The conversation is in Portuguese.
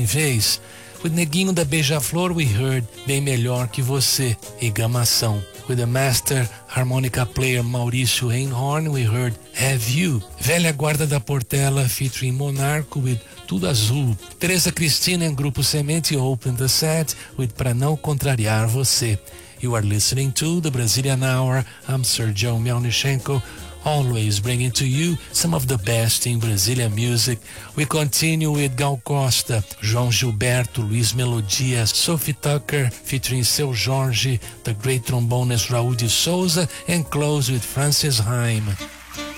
vez. With Neguinho da Beija-Flor, we heard Bem Melhor Que Você e Gamação. With the master harmonica player Maurício Einhorn, we heard Have You. Velha Guarda da Portela featuring Monarco with Tudo Azul. Teresa Cristina em Grupo Semente opened the set with Pra Não Contrariar Você. You are listening to the Brazilian Hour. I'm Sergio Melnichenko, always bringing to you some of the best in Brazilian music. We continue with Gal Costa, João Gilberto, Luiz Melodia, Sophie Tucker featuring Seu Jorge, the great trombonist Raul de Souza, and close with Francis Haim.